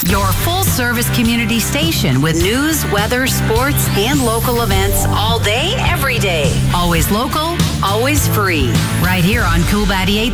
Your full-service community station with news, weather, sports, and local events all day, every day. Always local, always free. Right here on Cool 88.